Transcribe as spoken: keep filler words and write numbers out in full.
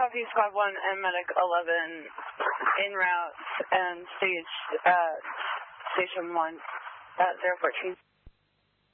Copy Squad one and Medic eleven en route and stage uh, Station one at zero fourteen.